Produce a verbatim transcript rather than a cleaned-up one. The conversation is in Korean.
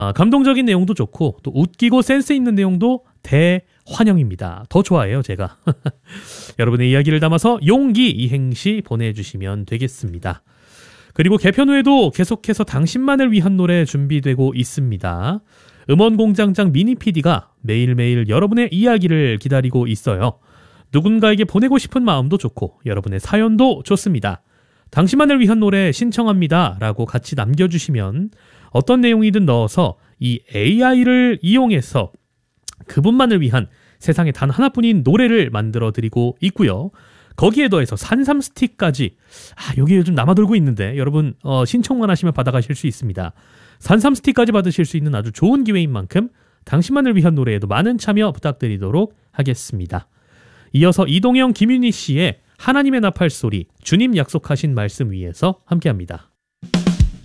아, 감동적인 내용도 좋고 또 웃기고 센스 있는 내용도 대환영입니다. 더 좋아해요, 제가. 여러분의 이야기를 담아서 용기 이행시 보내주시면 되겠습니다. 그리고 개편 후에도 계속해서 당신만을 위한 노래 준비되고 있습니다. 음원공장장 미니피디가 매일매일 여러분의 이야기를 기다리고 있어요. 누군가에게 보내고 싶은 마음도 좋고 여러분의 사연도 좋습니다. 당신만을 위한 노래 신청합니다 라고 같이 남겨주시면 어떤 내용이든 넣어서 이 에이아이를 이용해서 그분만을 위한 세상에 단 하나뿐인 노래를 만들어드리고 있고요. 거기에 더해서 산삼 스틱까지, 아, 여기 요즘 남아돌고 있는데 여러분 어, 신청만 하시면 받아가실 수 있습니다. 산삼 스틱까지 받으실 수 있는 아주 좋은 기회인 만큼 당신만을 위한 노래에도 많은 참여 부탁드리도록 하겠습니다. 이어서 이동영 김윤희 씨의 하나님의 나팔 소리, 주님 약속하신 말씀 위에서 함께합니다.